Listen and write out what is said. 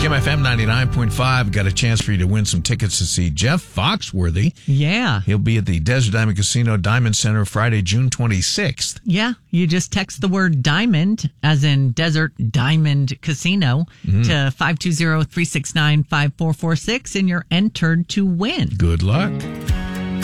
Kim FM 99.5 got a chance for you to win some tickets to see Jeff Foxworthy. Yeah. He'll be at the Desert Diamond Casino Diamond Center Friday, June 26th. Yeah. You just text the word diamond, as in Desert Diamond Casino, to 520-369-5446, and you're entered to win. Good luck.